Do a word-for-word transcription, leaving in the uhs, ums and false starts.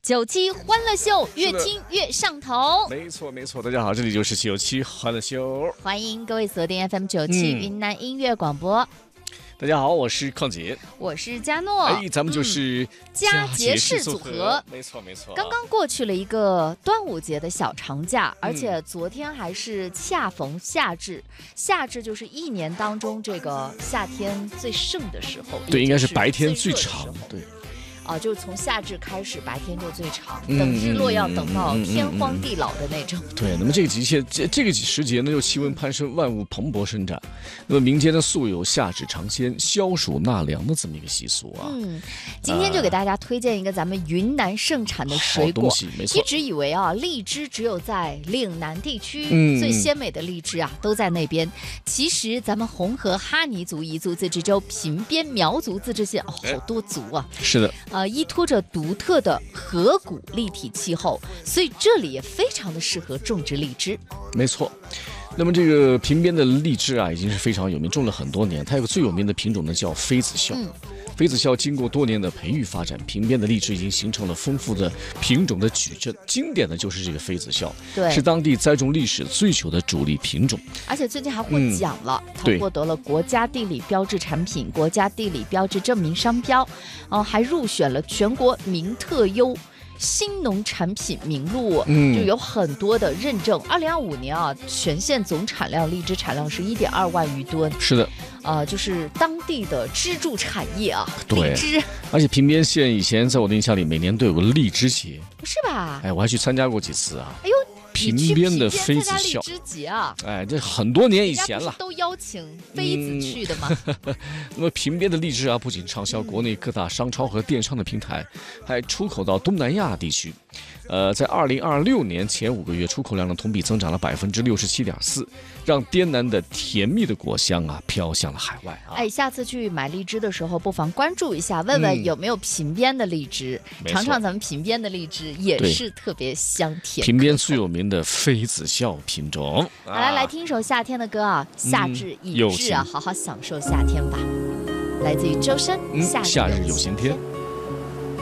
九七欢乐秀，越听越上头。 没错没错，大家好，这里就是九七欢乐秀， 欢迎各位锁定 F M 九七云南音乐广播。 大家好，我是邝杰， 我是佳诺。 哎，咱们就是佳节式组合， 没错没错。 刚刚过去了一个端午节的小长假，而且昨天还是恰逢夏至，夏至就是一年当中这个夏天最盛的时候， 对，应该是白天最长，对。 啊，就是从夏至开始，白天就最长，等日落要等到天荒地老的那种。 对，那么这个节气，这这个时节呢，又气温攀升，万物蓬勃生长。那么民间呢，素有夏至尝鲜、消暑纳凉的这么一个习俗啊。 嗯，今天就给大家推荐一个咱们云南盛产的水果。 好东西，没错。 一直以为啊，荔枝只有在岭南地区， 嗯、 最鲜美的荔枝啊都在那边。其实咱们红河哈尼族彝族自治州屏边苗族自治县，哦，好多族啊。 是的。 呃，依托着独特的河谷立体气候，所以这里也非常的适合种植荔枝。 没错。那么这个屏边的荔枝啊，已经是非常有名，种了很多年。它有个最有名的品种呢，叫妃子笑。嗯，妃子笑经过多年的培育发展，屏边的荔枝已经形成了丰富的品种的矩阵。经典的就是这个妃子笑， 对，是当地栽种历史最久的主力品种。 而且最近还获奖了， 嗯、 它获得了国家地理标志产品、国家地理标志证明商标，哦、呃，还入选了全国名特优新农产品名录，嗯，就有很多的认证。二零二五年啊，全县总产量荔枝产量是一点二万余吨。 是的， 呃，就是当地的支柱产业啊， 荔枝。 而且屏边县以前在我的印象里，每年都有个荔枝节， 是吧？ 哎，我还去参加过几次啊。 哎呦。 屏边的妃子笑， 荔枝节啊！ 哎，这很多年以前了， 都邀请妃子去的嘛。 嗯、那么屏边的荔枝啊，不仅畅销国内各大商超和电商的平台，还出口到东南亚地区。呃，在二零二六年前五个月，出口量呢同比增长了百分之六十七点四，让滇南的甜蜜的果香啊飘向了海外啊！ 哎，下次去买荔枝的时候，不妨关注一下，问问有没有屏边的荔枝， 嗯、 尝尝咱们屏边的荔枝也是特别香甜。 屏边最有名的妃子笑品种。 好，来来听一首夏天的歌啊，夏至已至啊，好好享受夏天吧。来自于周深， 嗯，夏日有晴天。